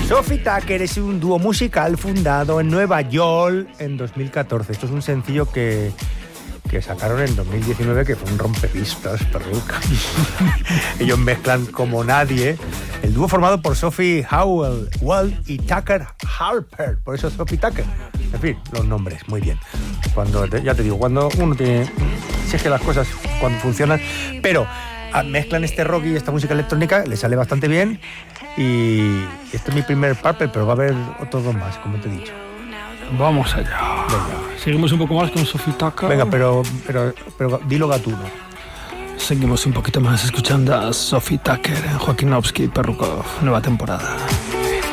Sophie Tucker es un dúo musical fundado en Nueva York en 2014. Esto es un sencillo que sacaron en 2019, que fue un rompepistas, perruca. Ellos mezclan como nadie. El dúo formado por Sophie Howell y Tucker Harper. Por eso Sophie Tucker. En fin, los nombres, muy bien. Ya te digo, cuando uno tiene... Si es que las cosas cuando funcionan... Pero mezclan este rock y esta música electrónica, le sale bastante bien. Y este es mi primer Purple, pero va a haber otros dos más, como te he dicho. Vamos allá. Venga. Seguimos un poco más con Sophie Tucker. Venga, pero dilo gatuno. Seguimos un poquito más escuchando a Sophie Tucker en Joaquinovski Perrukov, nueva temporada.